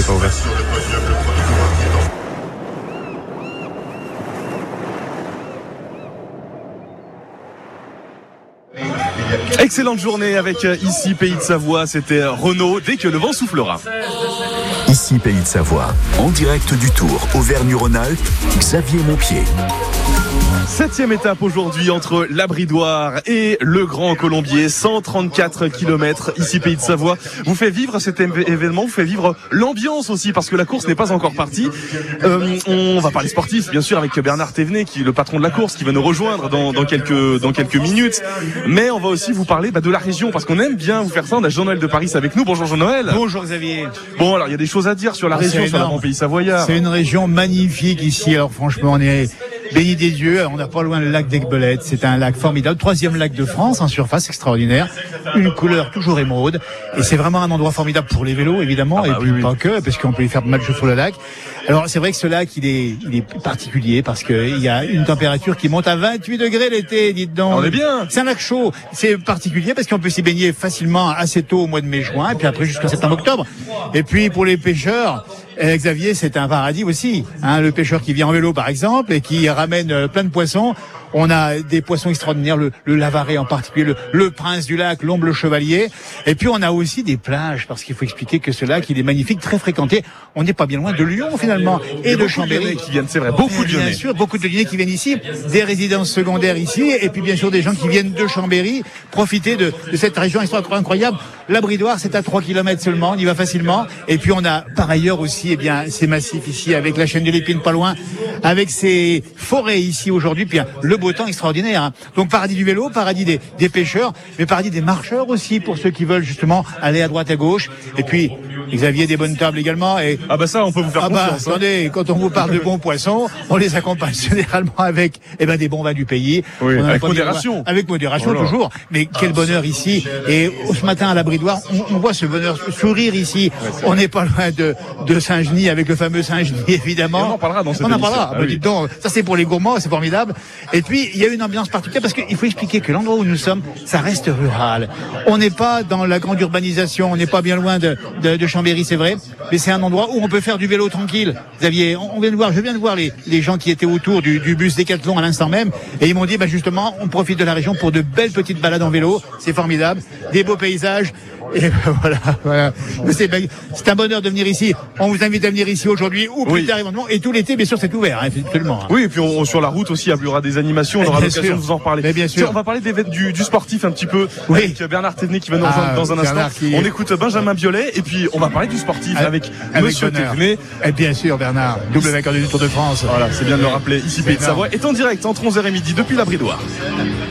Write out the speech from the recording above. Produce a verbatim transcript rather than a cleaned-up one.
pas ouvert. Excellente journée avec ici Pays de Savoie, c'était Renaud, dès que le vent soufflera. Ici Pays de Savoie, en direct du Tour, Auvergne-Rhône-Alpes, Xavier Montpied. Septième étape aujourd'hui entre la Bridoire et le Grand Colombier, cent trente-quatre kilomètres ici Pays de Savoie. Vous fait vivre cet événement, vous fait vivre l'ambiance aussi parce que la course n'est pas encore partie. Euh, on va parler sportif bien sûr avec Bernard Thévenet, qui est le patron de la course, qui va nous rejoindre dans, dans quelques dans quelques minutes. Mais on va aussi vous parler bah, de la région parce qu'on aime bien vous faire ça. On a Jean-Noël de Paris avec nous. Bonjour Jean-Noël. Bonjour Xavier. Bon alors il y a des choses à dire sur la Ah, région, sur le Grand Pays Savoyard. C'est une région magnifique ici. Alors franchement on est béni des dieux. On n'a pas loin le lac d'Aiguebelette. C'est un lac formidable, troisième lac de France en surface, extraordinaire. Une couleur toujours émeraude. Et c'est vraiment un endroit formidable pour les vélos évidemment, ah bah, et puis oui, pas oui. que, parce qu'on peut y faire pas mal de choses sur le lac. Alors c'est vrai que ce lac il est il est particulier parce que il y a une température qui monte à vingt-huit degrés l'été, dites donc. On est bien. C'est un lac chaud. C'est particulier parce qu'on peut s'y baigner facilement assez tôt au mois de mai-juin et puis après jusqu'à septembre-octobre. Et puis pour les pêcheurs, eh, Xavier, c'est un paradis aussi. Hein, le pêcheur qui vient en vélo par exemple et qui ramène euh, plein de poissons. On a des poissons extraordinaires, le, le lavaret en particulier, le, le prince du lac, l'omble chevalier. Et puis on a aussi des plages, parce qu'il faut expliquer que ce lac, il est magnifique, très fréquenté. On n'est pas bien loin de Lyon finalement, et de Chambéry. Qui viennent, c'est vrai, beaucoup de Lyonnais. Bien sûr, beaucoup de Lyonnais qui viennent ici, des résidences secondaires ici, et puis bien sûr des gens qui viennent de Chambéry, profiter de, de cette région incroyable. La Bridoire, c'est à trois kilomètres seulement, on y va facilement. Et puis on a par ailleurs aussi, eh bien, ces massifs ici, avec la chaîne de l'Épine pas loin, avec ces forêts ici aujourd'hui, puis le beau temps extraordinaire. Hein. Donc paradis du vélo, paradis des, des pêcheurs, mais paradis des marcheurs aussi pour ceux qui veulent justement aller à droite à gauche. Et puis Xavier, des bonnes tables également. Et ah bah ça, on peut vous faire ah confiance. Bah, attendez, quand on vous parle de bons poissons, on les accompagne généralement avec eh ben des bons vins du pays. Oui, on avec modération. Dire, avec modération voilà. toujours. Mais quel bonheur ici. Et ce matin à la Bridoire, on, on voit ce bonheur sourire ici. Ouais, on n'est pas loin de, de Saint-Genis avec le fameux Saint-Genis évidemment. Et on en parlera dans cette On en émission. parlera. Ah, bah, oui. Dites donc, ça c'est pour les gourmands, c'est formidable. Et puis il y a une ambiance particulière parce qu'il faut expliquer que l'endroit où nous sommes, ça reste rural. On n'est pas dans la grande urbanisation, on n'est pas bien loin de, de, de Chambéry, c'est vrai, mais c'est un endroit où on peut faire du vélo tranquille. Xavier, on, on vient de voir, je viens de voir les, les gens qui étaient autour du, du bus Décathlon à l'instant même, et ils m'ont dit, bah justement, on profite de la région pour de belles petites balades en vélo. C'est formidable, des beaux paysages. Et ben voilà, voilà. C'est, ben, c'est un bonheur de venir ici. On vous invite à venir ici aujourd'hui ou plus oui. tard éventuellement. Et tout l'été, bien sûr, c'est ouvert, hein, absolument. Oui, et puis on, sur la route aussi, il y aura des animations. On aura bien l'occasion sûr. de vous en reparler. Mais bien sûr. Tiens, on va parler des, du, du sportif un petit peu oui. avec Bernard Thévenet qui va nous rejoindre ah, dans un instant. Qui... On écoute Benjamin Biolay et puis on va parler du sportif avec, avec Monsieur Thévenet. Et bien sûr, Bernard, double vainqueur du Tour de France. Voilà, c'est bien de le rappeler. Ici, Pays de Savoie est en direct entre onze heures et midi depuis la Bridoire.